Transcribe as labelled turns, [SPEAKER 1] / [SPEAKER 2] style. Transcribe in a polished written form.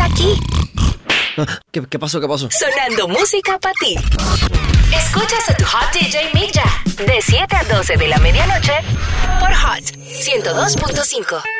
[SPEAKER 1] aquí.
[SPEAKER 2] ¿Qué pasó?
[SPEAKER 1] Sonando música para ti. Escuchas a tu Hot DJ Mick Jagger de 7 a 12 de la medianoche por Hot 102.5.